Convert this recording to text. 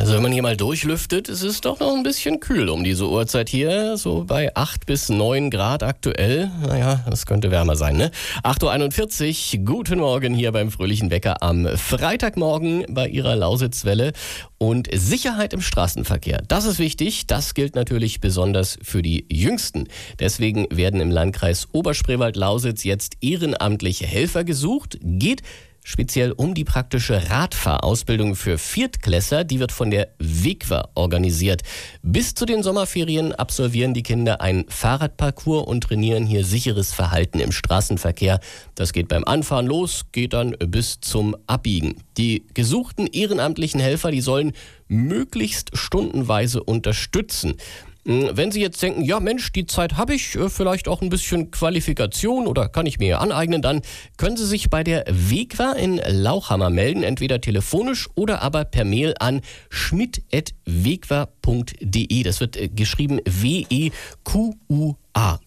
Also wenn man hier mal durchlüftet, ist es doch noch ein bisschen kühl um diese Uhrzeit hier. So bei 8 bis 9 Grad aktuell. Naja, das könnte wärmer sein, ne? 8.41 Uhr, guten Morgen hier beim Fröhlichen Wecker am Freitagmorgen bei Ihrer Lausitzwelle. Und Sicherheit im Straßenverkehr, das ist wichtig. Das gilt natürlich besonders für die Jüngsten. Deswegen werden im Landkreis Oberspreewald-Lausitz jetzt ehrenamtliche Helfer gesucht. Geht speziell um die praktische Radfahrausbildung für Viertklässler. Die wird von der WEGWA organisiert. Bis zu den Sommerferien absolvieren die Kinder einen Fahrradparcours und trainieren hier sicheres Verhalten im Straßenverkehr. Das geht beim Anfahren los, geht dann bis zum Abbiegen. Die gesuchten ehrenamtlichen Helfer, die sollen möglichst stundenweise unterstützen. Wenn Sie jetzt denken, ja Mensch, die Zeit habe ich, vielleicht auch ein bisschen Qualifikation oder kann ich mir aneignen, dann können Sie sich bei der WEGWA in Lauchhammer melden, entweder telefonisch oder aber per Mail an schmidt@wegwa.de. Das wird geschrieben WEQUA.